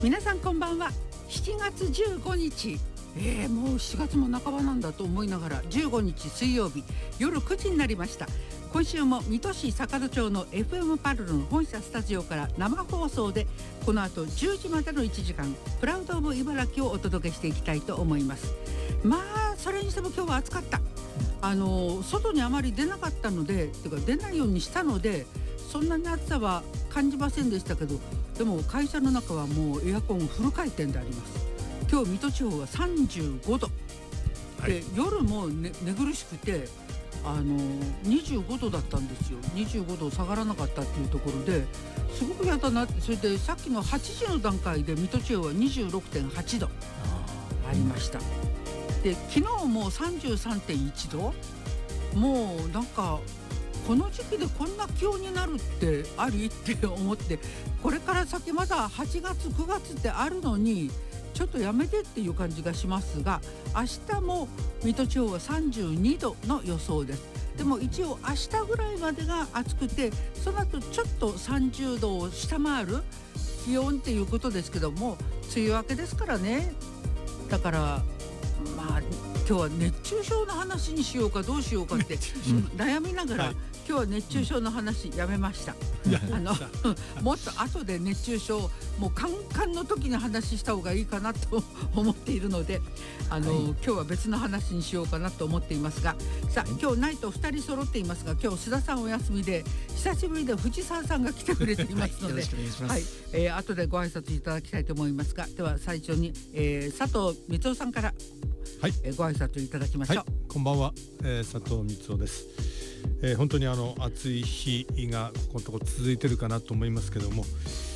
皆さんこんばんは。7月15日、もう7月も半ばなんだと思いながら15日水曜日夜9時になりました。今週も水戸市坂戸町の FM パルルの本社スタジオから生放送でこの後10時までの1時間プラウドオブ茨城をお届けしていきたいと思います。それにしても今日は暑かった。外にあまり出なかったのでてか出ないようにしたのでそんなに暑さは感じませんでしたけど、でも会社の中はもうエアコンフル回転であります。今日水戸地方は35度、で夜も、寝苦しくて25度だったんですよ。25度下がらなかったっていうところですごく嫌だなって。それでさっきの8時の段階で水戸地方は 26.8 度ありました。で昨日も 33.1 度、もうなんかこの時期でこんな気温になるってありって思って、これから先まだ8月9月ってあるのにちょっとやめてっていう感じがしますが、明日も水戸地方は32度の予想です。でも一応明日ぐらいまでが暑くて、その後ちょっと30度を下回る気温っていうことですけども、梅雨明けですからね。だから今日は熱中症の話にしようかどうしようかって悩みながら、今日は熱中症の話やめました。もっと後で熱中症もうカンカンの時に話した方がいいかなと思っているので、今日は別の話にしようかなと思っていますが、さあ今日ナイト2人揃っていますが、今日須田さんお休みで久しぶりで藤沢さんが来てくれていますので、後でご挨拶いただきたいと思いますが、では最初に、佐藤光雄さんからご挨拶いただきましょう。 こんばんは、佐藤光雄です。本当に暑い日がここのところ続いてるかなと思いますけども、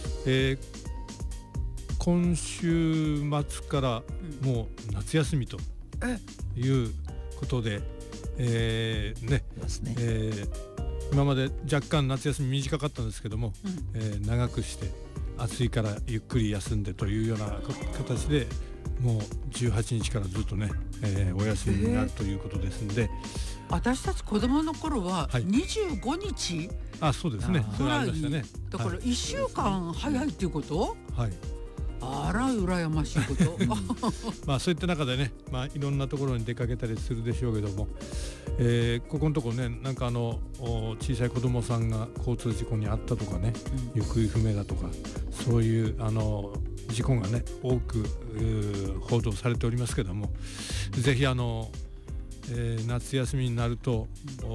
今週末からもう夏休みということで、今まで若干夏休み短かったんですけども、長くして暑いからゆっくり休んでというような形でもう18日からずっとね、お休みになるということですので、 私たち子供の頃は25日、 そうですね、それありましたね。 だから1週間早いっていうこと、あら羨ましいことそういった中でね、いろんなところに出かけたりするでしょうけども、ここのところね、なんか小さい子供さんが交通事故に遭ったとかね、行方不明だとかそういう事故がね多く報道されておりますけども、ぜひ夏休みになると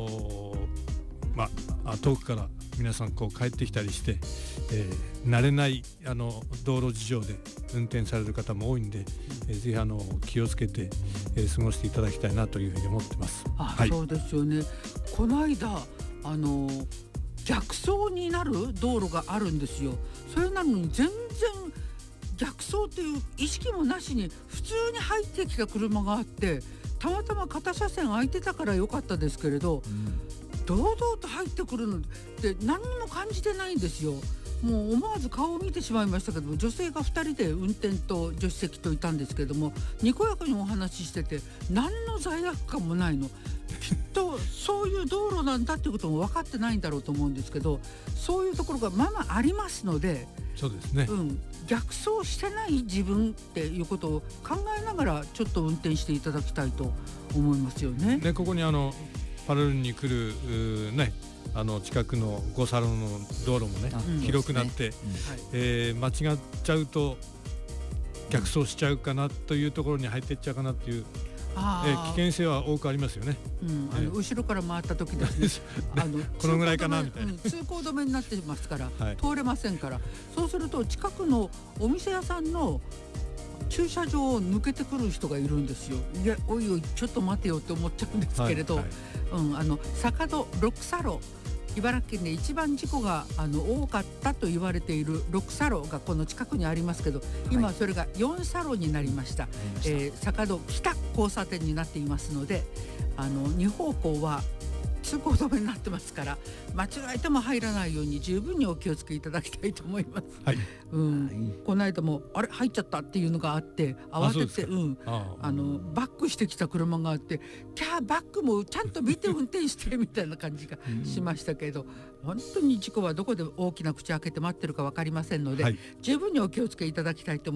遠くから皆さんこう帰ってきたりして、慣れない道路事情で運転される方も多いんで、ぜひ気をつけて、過ごしていただきたいなというふうに思ってます。 そうですよね。この間逆走になる道路があるんですよ。それなのに全然逆走っていう意識もなしに普通に入ってきた車があって、たまたま片車線空いてたから良かったですけれど、堂々と入ってくるので何にも感じてないんですよ。もう思わず顔を見てしまいましたけど、女性が2人で運転と助手席といたんですけれども、にこやかにお話ししてて何の罪悪感もないの。きっとそういう道路なんだってことも分かってないんだろうと思うんですけど、そういうところがありますので、 そうですね、 逆走してない自分っていうことを考えながらちょっと運転していただきたいと思いますよね。 ここにパラレルに来る近くの五差路の道路もね、広くなって、間違っちゃうと逆走しちゃうかなというところに入っていっちゃうかなっていう危険性は多くありますよね。 後ろから回った時ですねこのぐらいかなみたいな、 通行止めになってますから、通れませんから、そうすると近くのお店屋さんの駐車場を抜けてくる人がいるんですよ。いやおいおいちょっと待てよって思っちゃうんですけれど、坂戸6差路、茨城県で一番事故が多かったと言われている6差路がこの近くにありますけど、今それが4差路になりました。坂戸北交差点になっていますので、2方向は通行止めになってますから、間違えても入らないように十分にお気をつけいただきたいと思います。 はい。 この間もあれ入っちゃったっていうのがあって慌ててバックしてきた車があって、キャーバックもちゃんと見て運転してみたいな感じがしましたけど、本当に事故はどこで大きな口開けて待ってるか分かりませんので、十分にお気をつけいただきたいと思います。